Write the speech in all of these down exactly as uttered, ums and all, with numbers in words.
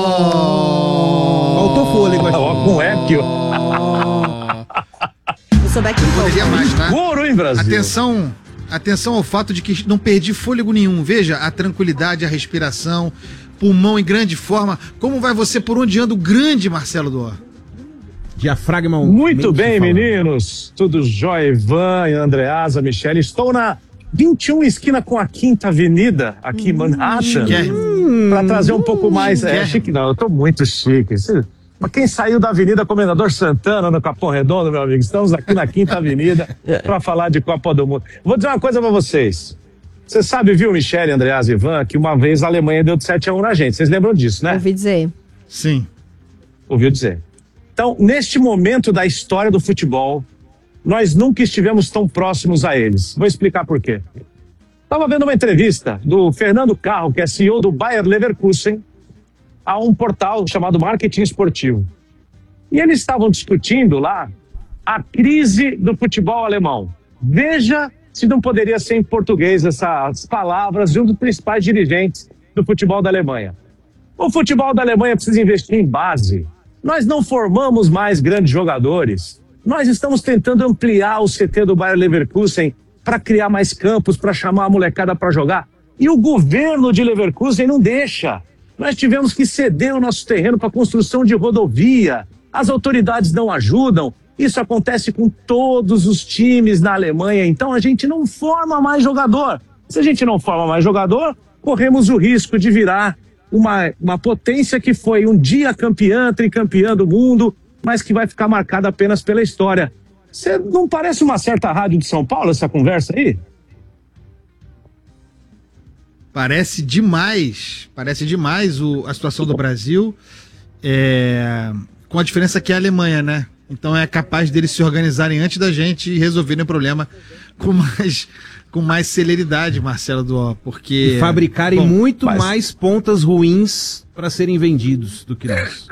Faltou fôlego aqui. Ó, com Equio. Eu sou back Não poderia mais, tá? Couro, hein, Brasil? Atenção, atenção ao fato de que não perdi fôlego nenhum. Veja a tranquilidade, a respiração, pulmão em grande forma. Como vai você por onde anda o grande Marcelo Duó? Diafragma. Muito bem, meninos. Tudo jóia, Ivan, Andreasa, Michele. Estou na vinte e um esquina com a Quinta Avenida, aqui em Manhattan. Hum, Para trazer um pouco mais. É, é. chique não, eu tô muito chique. Mas quem saiu da Avenida Comendador Santana, no Capão Redondo, meu amigo, estamos aqui na Quinta Avenida para falar de Copa do Mundo. Vou dizer uma coisa para vocês. Você sabe, viu, Michele, Andreasa e Ivan, que uma vez a Alemanha deu de sete a um na gente. Vocês lembram disso, né? Ouvi dizer. Sim. Ouviu dizer. Então, neste momento da história do futebol, nós nunca estivemos tão próximos a eles. Vou explicar por quê. Estava vendo uma entrevista do Fernando Carro, que é C E O do Bayer Leverkusen, a um portal chamado Marketing Esportivo. E eles estavam discutindo lá a crise do futebol alemão. Veja se não poderia ser em português essas palavras de um dos principais dirigentes do futebol da Alemanha. O futebol da Alemanha precisa investir em base. Nós não formamos mais grandes jogadores. Nós estamos tentando ampliar o C T do Bayer Leverkusen para criar mais campos, para chamar a molecada para jogar. E o governo de Leverkusen não deixa. Nós tivemos que ceder o nosso terreno para a construção de rodovia. As autoridades não ajudam. Isso acontece com todos os times na Alemanha. Então a gente não forma mais jogador. Se a gente não forma mais jogador, corremos o risco de virar Uma, uma potência que foi um dia campeã, tricampeã do mundo, mas que vai ficar marcada apenas pela história. Você não parece uma certa rádio de São Paulo, essa conversa aí? Parece demais, parece demais o, a situação do Brasil, é, com a diferença que é a Alemanha, né? Então é capaz deles se organizarem antes da gente e resolverem o problema com mais... com mais celeridade, Marcelo Duó, porque... E fabricarem Bom, muito mas... mais pontas ruins para serem vendidos do que nós.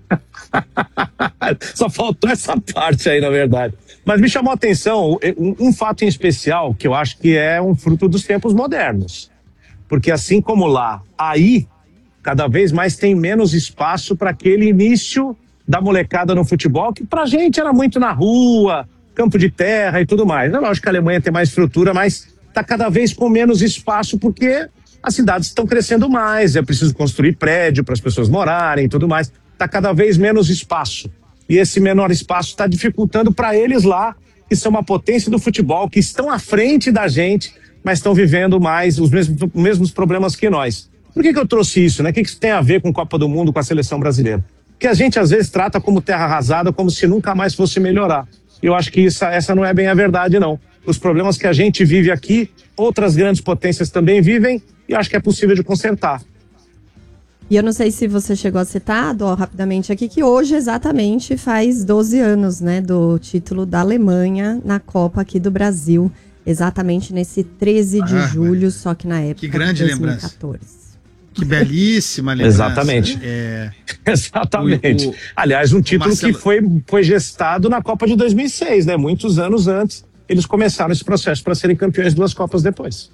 Só faltou essa parte aí, na verdade. Mas me chamou a atenção um, um fato em especial, que eu acho que é um fruto dos tempos modernos. Porque assim como lá, aí, cada vez mais tem menos espaço para aquele início da molecada no futebol, que pra gente era muito na rua, campo de terra e tudo mais. É lógico que a Alemanha tem mais estrutura, mas está cada vez com menos espaço porque as cidades estão crescendo mais, é preciso construir prédio para as pessoas morarem e tudo mais. Está cada vez menos espaço. E esse menor espaço está dificultando para eles lá, que são uma potência do futebol, que estão à frente da gente, mas estão vivendo mais os mesmos, os mesmos problemas que nós. Por que que eu trouxe isso, né? O que que isso tem a ver com Copa do Mundo, com a seleção brasileira? Porque a gente às vezes trata como terra arrasada, como se nunca mais fosse melhorar. Eu acho que isso, essa não é bem a verdade, não. Os problemas que a gente vive aqui, outras grandes potências também vivem, e acho que é possível de consertar. E eu não sei se você chegou a citar, Dó, rapidamente aqui, que hoje exatamente faz doze anos, né, do título da Alemanha na Copa aqui do Brasil. Exatamente nesse treze de Ah, julho, só que na época que grande de dois mil e quatorze. lembrança. Que belíssima lembrança. Exatamente. É... Exatamente. O, o, Aliás, um título Marcelo... que foi, foi gestado na Copa de dois mil e seis, né? Muitos anos antes, eles começaram esse processo para serem campeões duas Copas depois.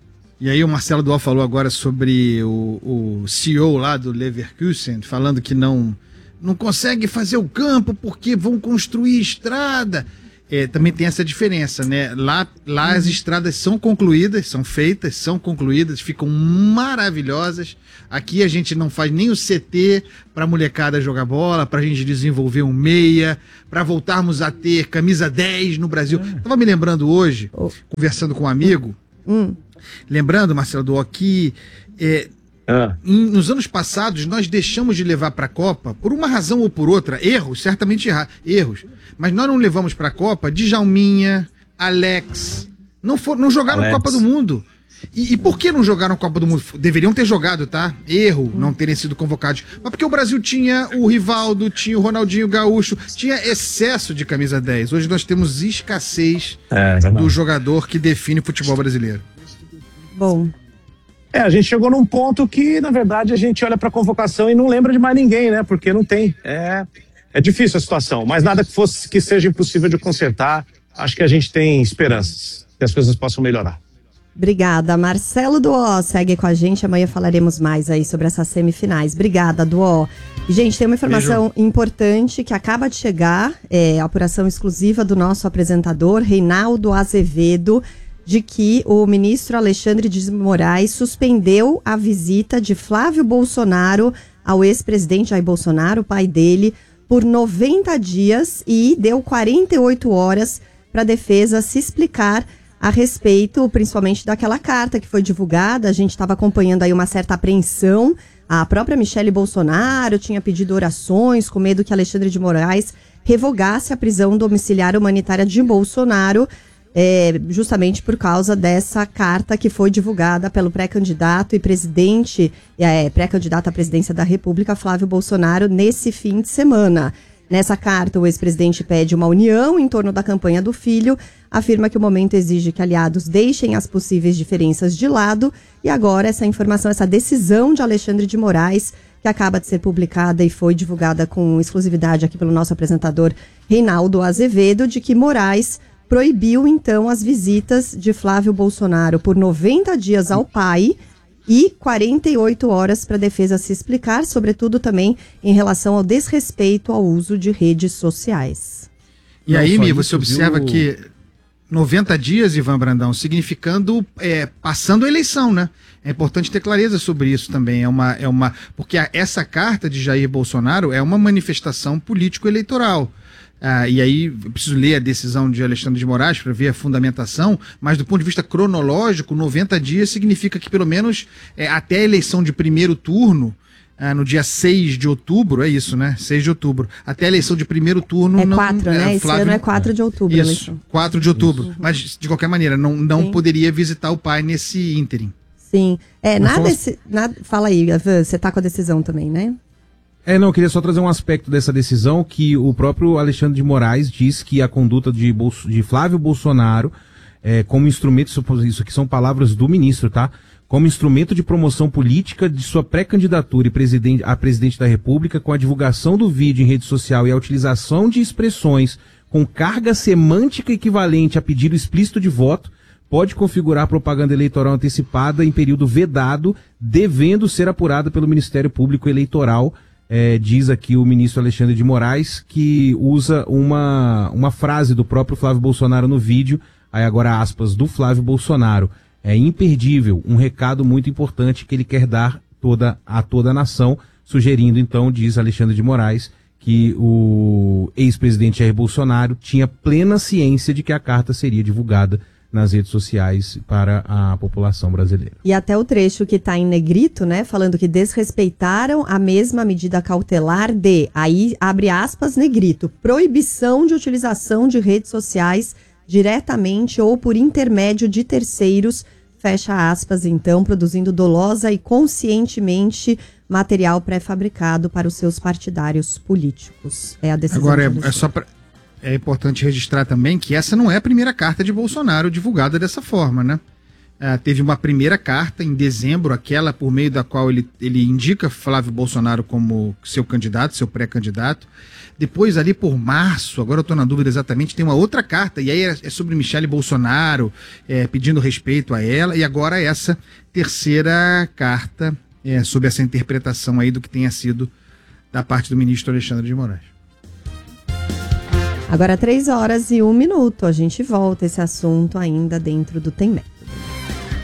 E aí o Marcelo Duó falou agora sobre o, o C E O lá do Leverkusen, falando que não, não consegue fazer o campo porque vão construir estrada. É, também tem essa diferença, né? Lá, lá as estradas são concluídas, são feitas, são concluídas, ficam maravilhosas. Aqui a gente não faz nem o C T para a molecada jogar bola, para a gente desenvolver um meia, para voltarmos a ter camisa dez no Brasil. É. Tava me lembrando hoje, oh. conversando com um amigo, hum. lembrando, Marcelo Duó, que é, ah. em, nos anos passados nós deixamos de levar para a Copa, por uma razão ou por outra, erros, certamente erra, erros, mas nós não levamos para a Copa Djalminha, Alex, não, for, não jogaram Alex. Copa do Mundo. E, e por que não jogaram Copa do Mundo? Deveriam ter jogado, tá? Erro não terem sido convocados. Mas porque o Brasil tinha o Rivaldo, tinha o Ronaldinho Gaúcho, tinha excesso de camisa dez. Hoje nós temos escassez é, do jogador que define o futebol brasileiro. Bom. É, a gente chegou num ponto que, na verdade, a gente olha pra convocação e não lembra de mais ninguém, né? Porque não tem. É, é difícil a situação, mas nada que fosse que seja impossível de consertar. Acho que a gente tem esperanças que as coisas possam melhorar. Obrigada. Marcelo Duó segue com a gente. Amanhã falaremos mais aí sobre essas semifinais. Obrigada, Duó. Gente, tem uma informação Beijo. importante que acaba de chegar, é a apuração exclusiva do nosso apresentador, Reinaldo Azevedo, de que o ministro Alexandre de Moraes suspendeu a visita de Flávio Bolsonaro ao ex-presidente Jair Bolsonaro, pai dele, por noventa dias e deu quarenta e oito horas para a defesa se explicar a respeito, principalmente daquela carta que foi divulgada. A gente estava acompanhando aí uma certa apreensão. A própria Michele Bolsonaro tinha pedido orações com medo que Alexandre de Moraes revogasse a prisão domiciliar humanitária de Bolsonaro, é, justamente por causa dessa carta que foi divulgada pelo pré-candidato e presidente, é, pré-candidato à presidência da República, Flávio Bolsonaro, nesse fim de semana. Nessa carta, o ex-presidente pede uma união em torno da campanha do filho, afirma que o momento exige que aliados deixem as possíveis diferenças de lado, e agora essa informação, essa decisão de Alexandre de Moraes, que acaba de ser publicada e foi divulgada com exclusividade aqui pelo nosso apresentador Reinaldo Azevedo, de que Moraes proibiu então as visitas de Flávio Bolsonaro por noventa dias ao pai e quarenta e oito horas para a defesa se explicar, sobretudo também em relação ao desrespeito ao uso de redes sociais. E aí, Mi, você observa viu... que noventa dias, Ivan Brandão, significando é, passando a eleição, né? É importante ter clareza sobre isso também. É uma, é uma, porque a, essa carta de Jair Bolsonaro é uma manifestação político-eleitoral. Ah, e aí, eu preciso ler a decisão de Alexandre de Moraes para ver a fundamentação, mas do ponto de vista cronológico, noventa dias significa que pelo menos é, até a eleição de primeiro turno, ah, no dia seis de outubro, é isso, né? seis de outubro. Até a eleição de primeiro turno... É não, quatro, né? É, Esse Flávio, ano é quatro de outubro. Isso, quatro de outubro. Isso. Mas, de qualquer maneira, não, não poderia visitar o pai nesse ínterim. Sim. É, nada, fomos... esse, nada... Fala aí, Ivan, você tá com a decisão também, né? É, não, eu queria só trazer um aspecto dessa decisão, que o próprio Alexandre de Moraes diz que a conduta de, Bolso, de Flávio Bolsonaro, é, como instrumento, isso aqui são palavras do ministro, tá? Como instrumento de promoção política de sua pré-candidatura e presidente, a presidente da República, com a divulgação do vídeo em rede social e a utilização de expressões com carga semântica equivalente a pedido explícito de voto, pode configurar propaganda eleitoral antecipada em período vedado, devendo ser apurada pelo Ministério Público Eleitoral. É, diz aqui o ministro Alexandre de Moraes, que usa uma, uma frase do próprio Flávio Bolsonaro no vídeo, aí agora aspas, do Flávio Bolsonaro. É imperdível, um recado muito importante que ele quer dar toda, a toda a nação, sugerindo então, diz Alexandre de Moraes, que o ex-presidente Jair Bolsonaro tinha plena ciência de que a carta seria divulgada nas redes sociais para a população brasileira. E até o trecho que está em negrito, né, falando que desrespeitaram a mesma medida cautelar de, aí abre aspas, negrito, proibição de utilização de redes sociais diretamente ou por intermédio de terceiros, fecha aspas, então, produzindo dolosa e conscientemente material pré-fabricado para os seus partidários políticos. É a decisão. Agora, é, é só para... É importante registrar também que essa não é a primeira carta de Bolsonaro divulgada dessa forma, né? Ah, teve uma primeira carta em dezembro, aquela por meio da qual ele, ele indica Flávio Bolsonaro como seu candidato, seu pré-candidato. Depois, ali por março, agora eu estou na dúvida exatamente, tem uma outra carta, e aí é, é sobre Michele Bolsonaro, é, pedindo respeito a ela, e agora essa terceira carta é, sobre essa interpretação aí do que tenha sido da parte do ministro Alexandre de Moraes. Agora três horas e um minuto, a gente volta esse assunto ainda dentro do Tem Match.